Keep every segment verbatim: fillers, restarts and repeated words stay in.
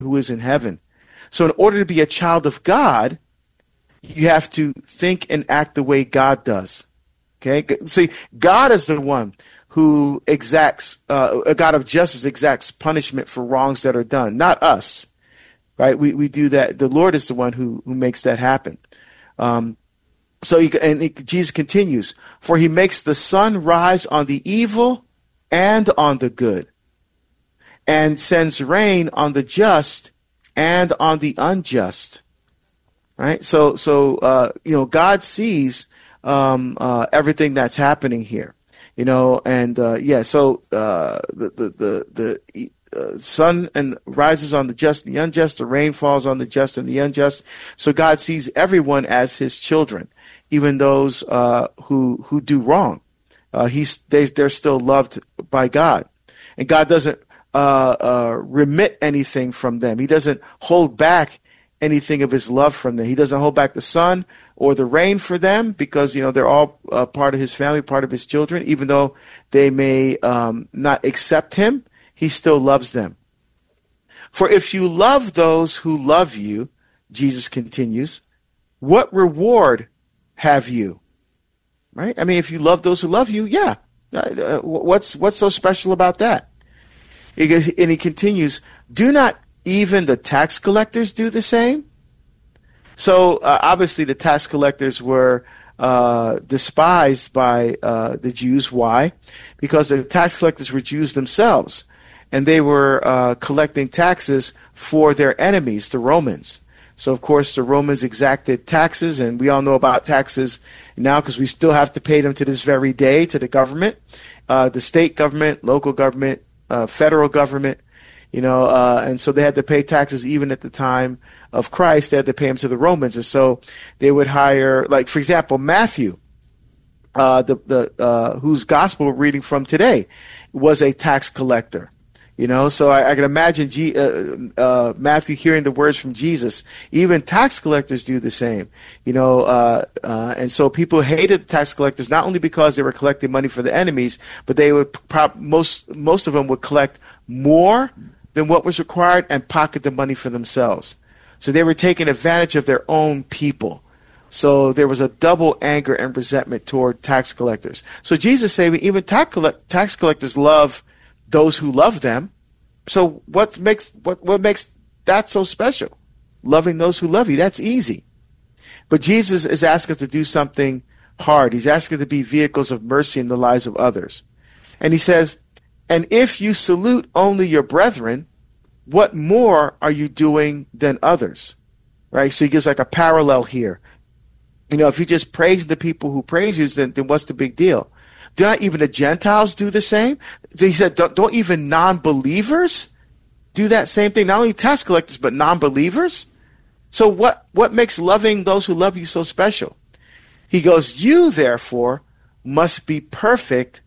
who is in heaven. So in order to be a child of God, you have to think and act the way God does. Okay? See, God is the one who exacts, uh, a God of justice exacts punishment for wrongs that are done, not us. Right? We we do that. The Lord is the one who who makes that happen. Um, so he, and he, Jesus continues, for he makes the sun rise on the evil and on the good, and sends rain on the just and on the unjust. Right? So so uh, you know, God sees um, uh, everything that's happening here. You know, and uh, yeah, so uh, the the the the uh, sun and rises on the just and the unjust. The rain falls on the just and the unjust. So God sees everyone as His children, even those uh, who who do wrong. Uh, he's they they're still loved by God, and God doesn't uh, uh, remit anything from them. He doesn't hold back anything of His love from them. He doesn't hold back the sun or the rain for them, because, you know, they're all uh, part of His family, part of His children. Even though they may um, not accept Him, He still loves them. For if you love those who love you, Jesus continues, what reward have you? Right? I mean, if you love those who love you, yeah. Uh, what's what's so special about that? And He continues, do not even the tax collectors do the same? So uh, obviously the tax collectors were uh, despised by uh, the Jews. Why? Because the tax collectors were Jews themselves, and they were uh, collecting taxes for their enemies, the Romans. So, of course, the Romans exacted taxes, and we all know about taxes now because we still have to pay them to this very day to the government, uh, the state government, local government, uh, federal government. You know, uh, and so they had to pay taxes even at the time of Christ. They had to pay them to the Romans, and so they would hire, like, for example, Matthew, uh, the the uh, whose gospel we're reading from today, was a tax collector. You know, so I, I can imagine G, uh, uh, Matthew hearing the words from Jesus. Even tax collectors do the same. You know, uh, uh, and so people hated tax collectors not only because they were collecting money for the enemies, but they would prop, most most of them would collect more than what was required and pocket the money for themselves. So they were taking advantage of their own people. So there was a double anger and resentment toward tax collectors. So Jesus said even tax, collect, tax collectors love those who love them. So what makes what, what makes that so special? Loving those who love you, that's easy. But Jesus is asking us to do something hard. He's asking us to be vehicles of mercy in the lives of others. And he says, and if you salute only your brethren, what more are you doing than others? Right? So he gives like a parallel here. You know, if you just praise the people who praise you, then, then what's the big deal? Do not even the Gentiles do the same? So he said, don't, don't even non-believers do that same thing? Not only tax collectors, but non-believers? So what, what makes loving those who love you so special? He goes, you therefore must be perfect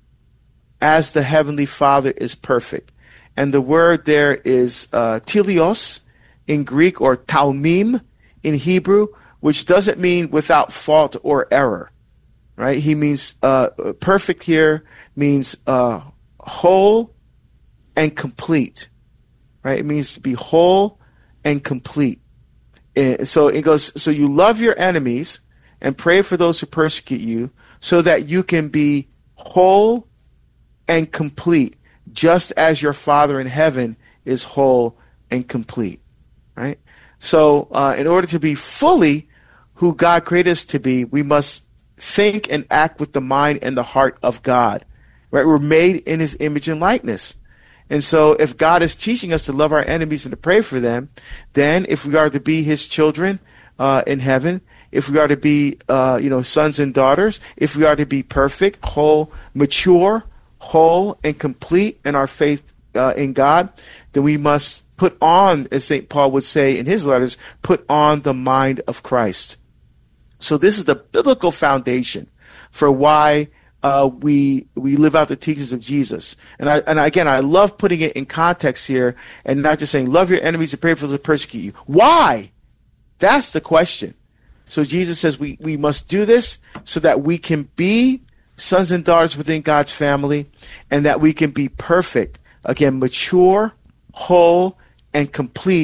as the Heavenly Father is perfect. And the word there is uh, teleos in Greek, or talmim in Hebrew, which doesn't mean without fault or error. Right? He means uh, perfect here means uh, whole and complete. Right? It means to be whole and complete. And so it goes, so you love your enemies and pray for those who persecute you so that you can be whole and complete, just as your Father in heaven is whole and complete. Right? So uh, in order to be fully who God created us to be, we must think and act with the mind and the heart of God. Right? We're made in His image and likeness. And so if God is teaching us to love our enemies and to pray for them, then if we are to be His children uh, in heaven, if we are to be uh, you know, sons and daughters, if we are to be perfect, whole, mature, whole and complete in our faith uh, in God, then we must put on, as Saint Paul would say in his letters, put on the mind of Christ. So this is the biblical foundation for why uh, we we live out the teachings of Jesus. And I and again, I love putting it in context here and not just saying, love your enemies and pray for those who persecute you. Why? That's the question. So Jesus says we, we must do this so that we can be sons and daughters within God's family, and that we can be perfect, again, mature, whole, and complete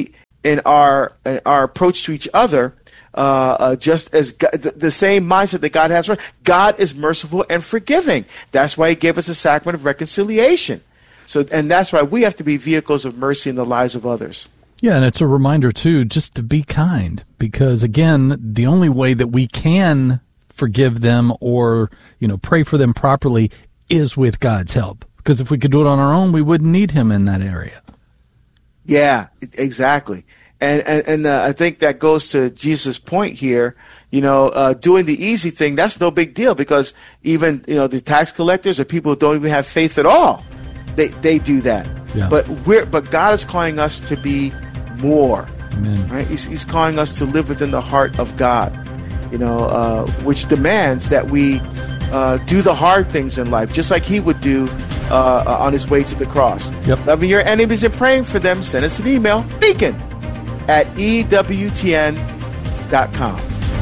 in our in our approach to each other, uh, uh, just as God, the, the same mindset that God has for us. God is merciful and forgiving. That's why he gave us a sacrament of reconciliation. So, and that's why we have to be vehicles of mercy in the lives of others. Yeah, and it's a reminder, too, just to be kind. Because, again, the only way that we can forgive them or, you know, pray for them properly is with God's help. Because if we could do it on our own, we wouldn't need him in that area. Yeah, exactly. And and, and uh, I think that goes to Jesus' point here. You know, uh, doing the easy thing, that's no big deal, because even, you know, the tax collectors or people who don't even have faith at all, they they do that. Yeah. But we're but God is calling us to be more. Amen. Right? He's, he's calling us to live within the heart of God, you know, uh, which demands that we uh, do the hard things in life, just like he would do uh, on his way to the cross. Yep. Loving your enemies and praying for them. Send us an email, beacon at E W T N dot com.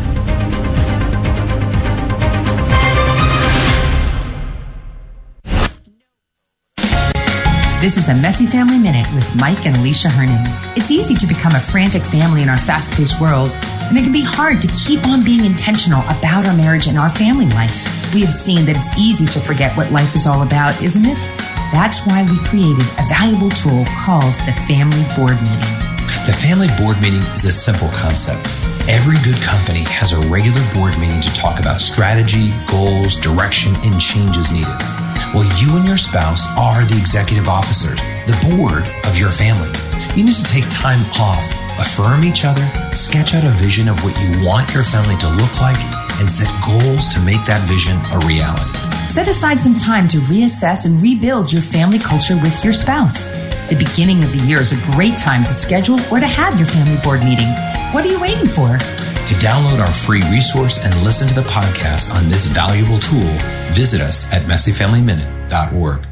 This is a Messy Family Minute with Mike and Alicia Hernon. It's easy to become a frantic family in our fast-paced world, and it can be hard to keep on being intentional about our marriage and our family life. We have seen that it's easy to forget what life is all about, isn't it? That's why we created a valuable tool called the Family Board Meeting. The Family Board Meeting is a simple concept. Every good company has a regular board meeting to talk about strategy, goals, direction, and changes needed. Well, you and your spouse are the executive officers, the board of your family. You need to take time off, affirm each other, sketch out a vision of what you want your family to look like, and set goals to make that vision a reality. Set aside some time to reassess and rebuild your family culture with your spouse. The beginning of the year is a great time to schedule or to have your family board meeting. What are you waiting for? To download our free resource and listen to the podcast on this valuable tool, visit us at messy family minute dot org.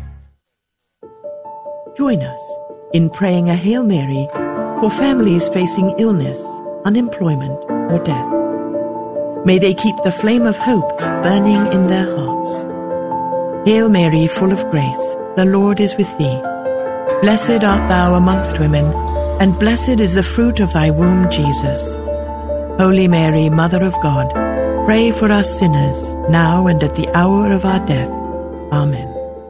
Join us in praying a Hail Mary for families facing illness, unemployment, or death. May they keep the flame of hope burning in their hearts. Hail Mary, full of grace, the Lord is with thee. Blessed art thou amongst women, and blessed is the fruit of thy womb, Jesus. Holy Mary, Mother of God, pray for us sinners, now and at the hour of our death. Amen.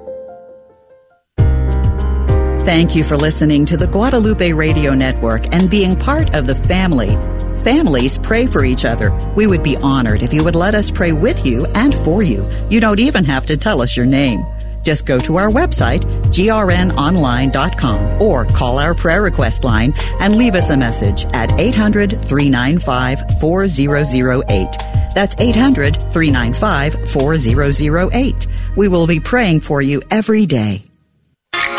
Thank you for listening to the Guadalupe Radio Network and being part of the family. Families pray for each other. We would be honored if you would let us pray with you and for you. You don't even have to tell us your name. Just go to our website, G R N online dot com, or call our prayer request line and leave us a message at eight hundred, three nine five, four zero zero eight. That's eight hundred, three nine five, four zero zero eight. We will be praying for you every day.